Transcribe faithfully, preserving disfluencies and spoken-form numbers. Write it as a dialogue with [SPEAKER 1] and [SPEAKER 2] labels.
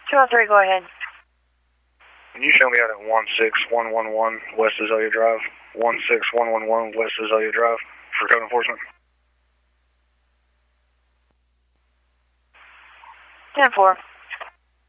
[SPEAKER 1] two oh three, go ahead.
[SPEAKER 2] Can you show me out at one six one one one West Azalea Drive? one six one one one West Azalea Drive for code enforcement.
[SPEAKER 1] ten four.